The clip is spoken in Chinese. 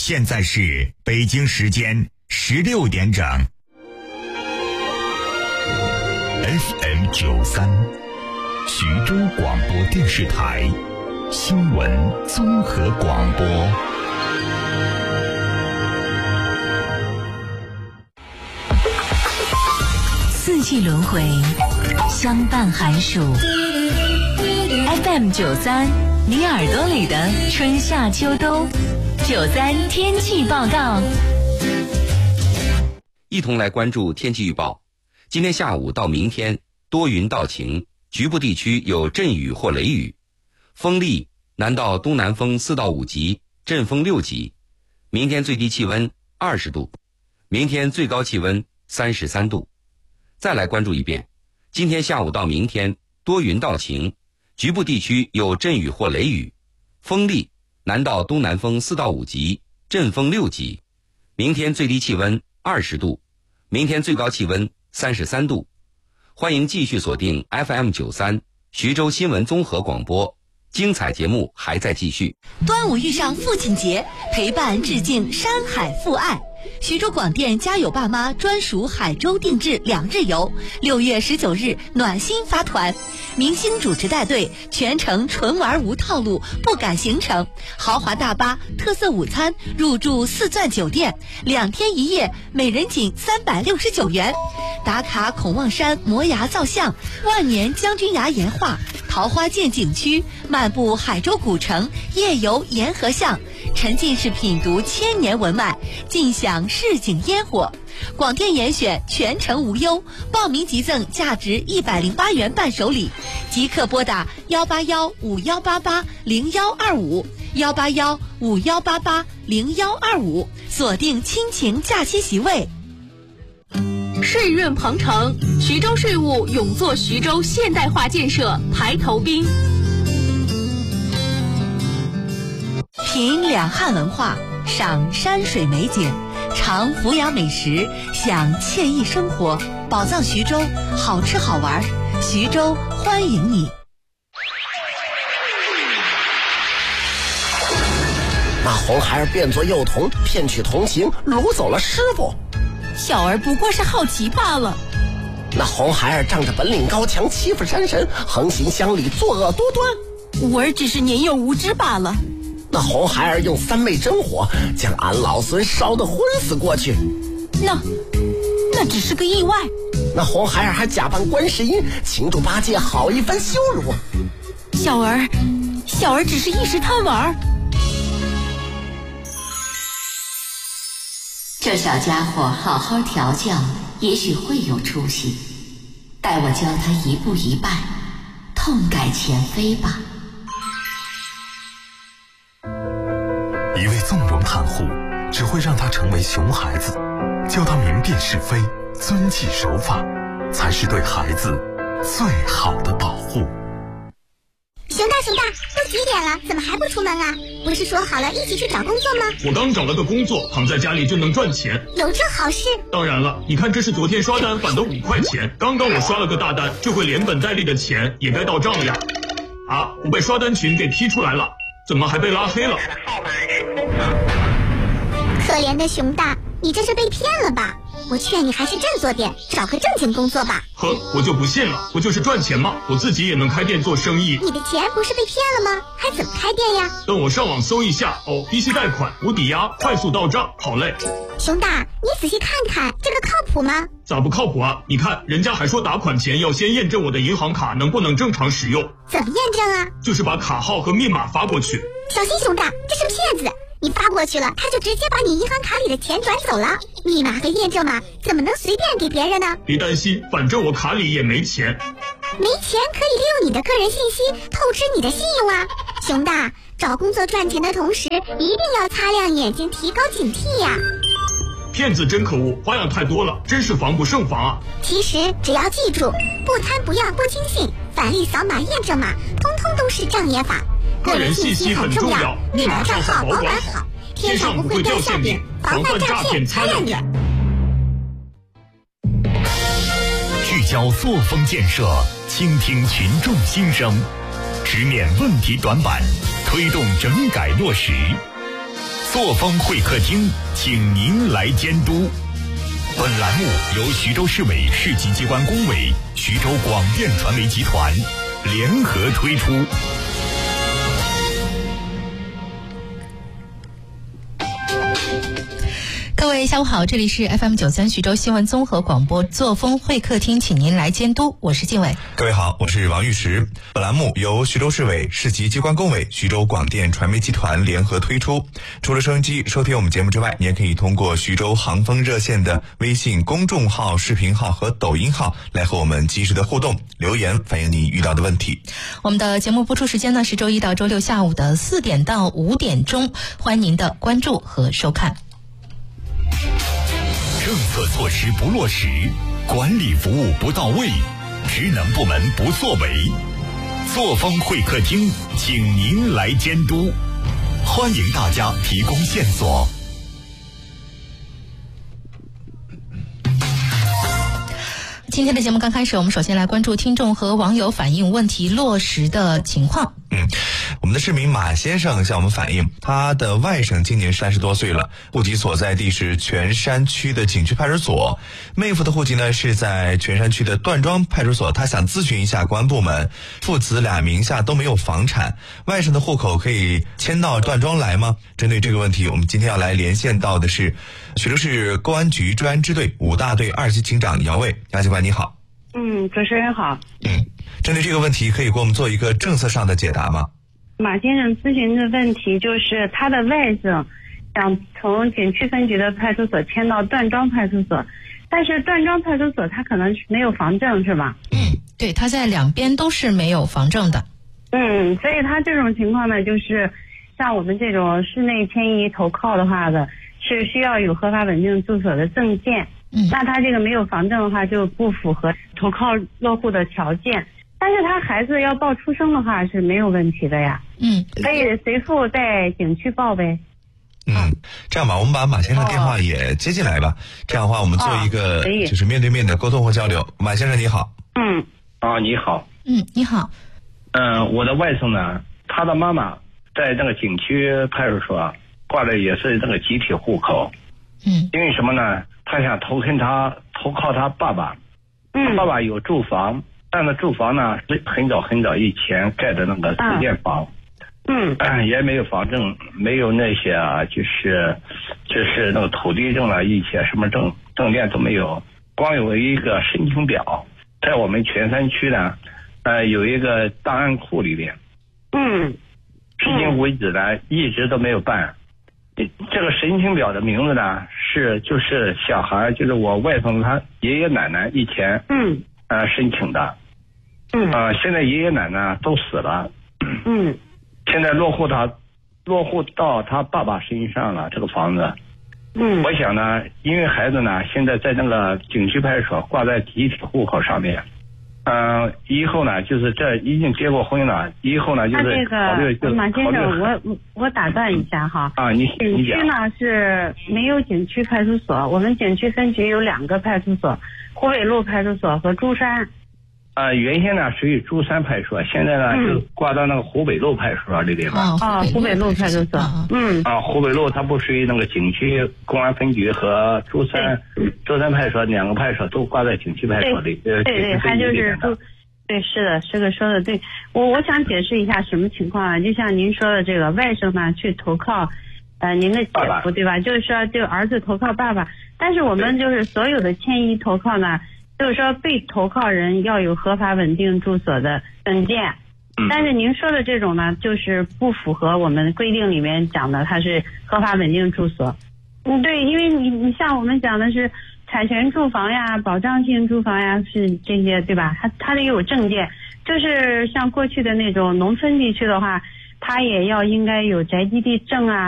现在是北京时间16点整。FM93，徐州广播电视台新闻综合广播。 四季轮回，相伴寒暑。FM93，你耳朵里的春夏秋冬。93天气报告。 一同来关注天气预报。今天下午到明天多云到晴，局部地区有阵雨或雷雨，风力南到东南风4到5级，阵风6级。明天最低气温20度，明天最高气温33度。再来关注一遍，今天下午到明天多云到晴，局部地区有阵雨或雷雨，风力南到东南风4到5级，阵风6级。明天最低气温20度，明天最高气温33度。欢迎继续锁定 FM93 徐州新闻综合广播，精彩节目还在继续。 端午遇上父亲节，陪伴致敬山海父爱。徐州广电家有爸妈专属海州定制2日游，6月19日暖心发团，明星主持带队，全程纯玩无套路，不赶行程，豪华大巴、特色午餐，入住4钻酒店，2天1夜，每人仅369元。打卡孔望山摩崖造像、万年将军崖岩画、桃花涧景区，漫步海州古城，夜游沿河巷，沉浸式品读千年文脉，尽享市井烟火。广电严选，全程无忧，报名即赠价值108元伴手礼，即刻拨打18151880125，18151880125，锁定亲情假期席位。 税润鹏程，徐州税务永做徐州现代化建设排头兵。 品两汉文化，赏山水美景，尝抚养美食，享惬意生活。宝藏徐州，好吃好玩，徐州欢迎你。 那红孩儿变作幼童，骗取同情，掳走了师傅。 小儿不过是好奇罢了。 那红孩儿仗着本领高强，欺负山神，横行乡里，作恶多端。 吾儿只是年幼无知罢了。 那红孩儿用3昧真火，将俺老孙烧得昏死过去。 那只是个意外。 那红孩儿还假扮观世音，擒住八戒，好一番羞辱。 小儿只是一时贪玩。 这小家伙好好调教，也许会有出息。待我教他一步一拜，痛改前非吧。 一味纵容袒护，只会让他成为熊孩子。教他明辨是非，遵纪守法，才是对孩子最好的保护。 熊大，都几点了？怎么还不出门啊？不是说好了一起去找工作吗？ 我刚找了个工作，躺在家里就能赚钱。 有这好事？ 当然了，你看这是昨天刷单返的5块钱，刚刚我刷了个大单，这回连本带利的钱也该到账呀。啊，我被刷单群给踢出来了，怎么还被拉黑了？ 可怜的熊大，你这是被骗了吧？我劝你还是振作点，找个正经工作吧。 呵，我就不信了，不就是赚钱吗？我自己也能开店做生意。 你的钱不是被骗了吗？还怎么开店呀？ 等我上网搜一下，低息贷款，无抵押，快速到账，好嘞。 熊大，你仔细看看，这个靠谱吗？ 咋不靠谱啊？你看人家还说打款前要先验证我的银行卡能不能正常使用。 怎么验证啊？ 就是把卡号和密码发过去。 小心熊大，这是骗子。你发过去了，他就直接把你银行卡里的钱转走了。密码和验证码怎么能随便给别人呢？ 别担心，反正我卡里也没钱。 没钱可以利用你的个人信息透支你的信用啊。熊大，找工作赚钱的同时，一定要擦亮眼睛，提高警惕呀。 骗子真可恶，花样太多了，真是防不胜防啊。 其实只要记住，不贪不要不轻信，返利扫码验证码，通通都是障眼法。 个人信息很重要，密码账号保管好，天上不会掉馅饼，防范诈骗擦亮眼。 聚焦作风建设，倾听群众心声，直面问题短板，推动整改落实。 作风会客厅，请您来监督。本栏目由徐州市委市级机关工委、徐州广电传媒集团联合推出。 各位下午好，这里是 FM93 徐州新闻综合广播作风会客厅，请您来监督，我是静伟。 各位好，我是王玉石。本栏目由徐州市委市级机关工委、徐州广电传媒集团联合推出。除了收音机收听我们节目之外，你也可以通过徐州航风热线的微信公众号、视频号和抖音号来和我们及时的互动，留言反映你遇到的问题。 我们的节目播出时间呢是周一到周六下午的4点到5点钟，欢迎您的关注和收看。 政策措施不落实，管理服务不到位，职能部门不作为，作风会客厅，请您来监督，欢迎大家提供线索。 今天的节目刚开始，我们首先来关注听众和网友反映问题落实的情况。 我们的市民马先生向我们反映，他的外甥今年30多岁了，户籍所在地是泉山区的景区派出所，妹夫的户籍呢是在泉山区的段庄派出所。他想咨询一下公安部门，父子俩名下都没有房产，外甥的户口可以迁到段庄来吗？针对这个问题，我们今天要来连线到的是徐州市公安局专案支队5大队2级警长姚卫。姚警官你好。 主持人好。 针对这个问题，可以给我们做一个政策上的解答吗？ 马先生咨询的问题就是他的外甥想从景区分局的派出所迁到段庄派出所，但是段庄派出所他可能没有房证是吧？ 对，他在两边都是没有房证的。 所以他这种情况呢，就是像我们这种室内迁移投靠的话的，是需要有合法稳定住所的证件。那他这个没有房证的话，就不符合投靠落户的条件。但是他孩子要报出生的话是没有问题的呀。可以随父在景区报呗。 这样吧，我们把马先生电话也接进来吧。这样的话，我们做一个就是面对面的沟通和交流。马先生你好。 你好。 你好。 我的外甥呢，他的妈妈在那个景区派出所挂的也是那个集体户口。因为什么呢？他想投靠他爸爸。他爸爸有住房。但是住房呢是很早以前盖的那个自建房，也没有房证，没有那些就是那个土地证了，一些什么证件都没有，光有一个申请表，在我们泉山区呢，有一个档案库里边，至今为止呢一直都没有办。这个申请表的名字呢就是小孩，就是我外甥他爷爷奶奶以前申请的。现在爷爷奶奶都死了。现在落户到他爸爸身上了这个房子。我想呢，因为孩子呢现在在那个景区派出所挂在集体户口上面。以后呢就是这已经结过婚了，以后呢就是考虑马先生，我打断一下哈。 你景区呢是没有景区派出所，我们景区分局有2个派出所，湖北路派出所和珠山。 原先呢属于珠山派出所，现在呢就挂到那个湖北路派出所里边了。 湖北路派出所。 湖北路它不属于那个景区公安分局和珠山派出所2个派出所都挂在景区派出所里。 对，还就是对，是的，师哥说的对。我想解释一下什么情况啊？就像您说的这个外甥呢去投靠您的姐夫对吧？就是说就儿子投靠爸爸，但是我们就是所有的迁移投靠呢，就是说被投靠人要有合法稳定住所的证件。但是您说的这种呢，就是不符合我们规定里面讲的它是合法稳定住所。对，因为你像我们讲的是产权住房呀、保障性住房呀，是这些对吧？它得有证件，就是像过去的那种农村地区的话，它也要应该有宅基地证啊。